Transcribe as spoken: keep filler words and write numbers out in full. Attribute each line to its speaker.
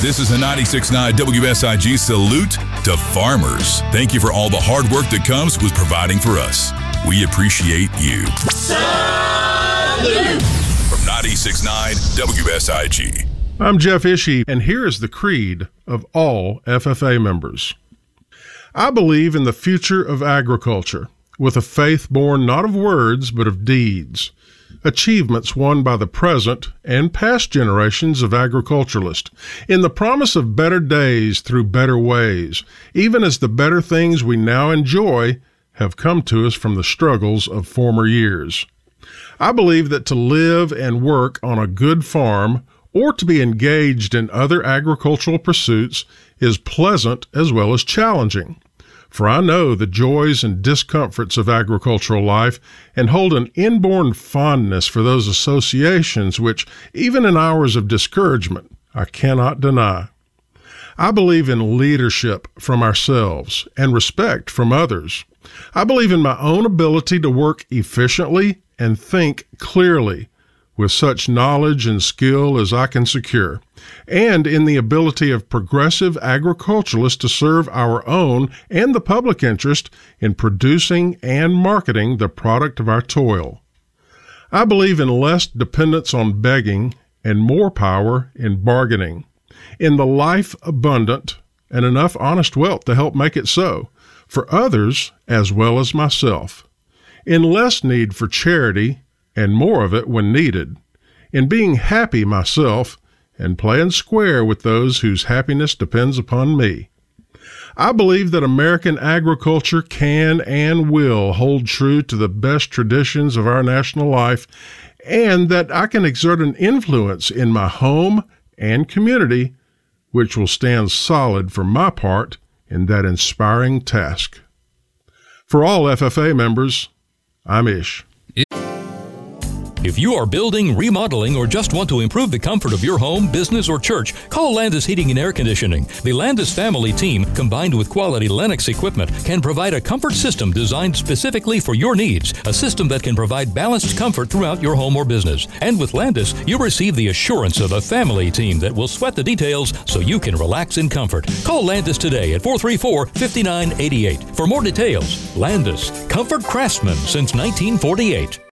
Speaker 1: This is a ninety-six point nine W S I G salute to farmers. Thank you for all the hard work that comes with providing for us. We appreciate you. Salute! From ninety-six point nine W S I G.
Speaker 2: I'm Jeff Ishii, and here is the creed of all F F A members. I believe in the future of agriculture, with a faith born not of words, but of deeds, achievements won by the present and past generations of agriculturalists, in the promise of better days through better ways, even as the better things we now enjoy have come to us from the struggles of former years. I believe that to live and work on a good farm, or to be engaged in other agricultural pursuits, is pleasant as well as challenging. For I know the joys and discomforts of agricultural life and hold an inborn fondness for those associations which, even in hours of discouragement, I cannot deny. I believe in leadership from ourselves and respect from others. I believe in my own ability to work efficiently and think clearly with such knowledge and skill as I can secure, and in the ability of progressive agriculturalists to serve our own and the public interest in producing and marketing the product of our toil. I believe in less dependence on begging and more power in bargaining, in the life abundant and enough honest wealth to help make it so, for others as well as myself, in less need for charity and more of it when needed, in being happy myself and playing square with those whose happiness depends upon me. I believe that American agriculture can and will hold true to the best traditions of our national life, and that I can exert an influence in my home and community which will stand solid for my part in that inspiring task. For all F F A members, I'm Ish.
Speaker 3: If you are building, remodeling, or just want to improve the comfort of your home, business, or church, call Landis Heating and Air Conditioning. The Landis family team, combined with quality Lennox equipment, can provide a comfort system designed specifically for your needs, a system that can provide balanced comfort throughout your home or business. And with Landis, you receive the assurance of a family team that will sweat the details so you can relax in comfort. Call Landis today at four three four, five nine eight eight. For more details, Landis, comfort craftsman since nineteen forty-eight.